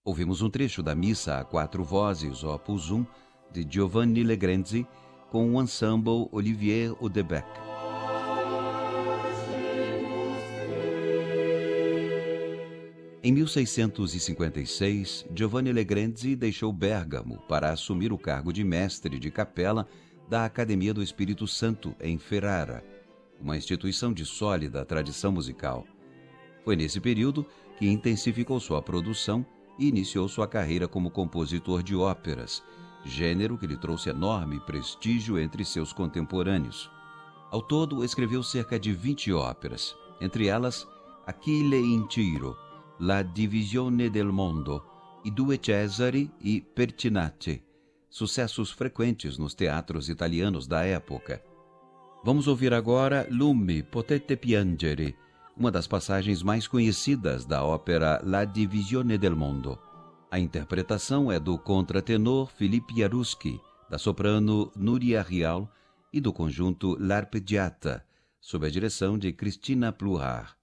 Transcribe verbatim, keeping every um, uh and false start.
Ouvimos um trecho da Missa a Quatro Vozes, Opus um, de Giovanni Legrenzi, com o ensemble Olivier Odebeck. Em mil seiscentos e cinquenta e seis, Giovanni Legrenzi deixou Bérgamo para assumir o cargo de mestre de capela da Academia do Espírito Santo, em Ferrara, uma instituição de sólida tradição musical. Foi nesse período que intensificou sua produção e iniciou sua carreira como compositor de óperas, gênero que lhe trouxe enorme prestígio entre seus contemporâneos. Ao todo, escreveu cerca de vinte óperas, entre elas Achille in Tiro, La Divisione del Mondo, I Due Cesari e Pertinace, sucessos frequentes nos teatros italianos da época. Vamos ouvir agora Lume, potete piangere, uma das passagens mais conhecidas da ópera La Divisione del Mondo. A interpretação é do contratenor Philippe Jaruski, da soprano Nuria Rial e do conjunto L'Arpeggiata, sob a direção de Cristina Pluhar.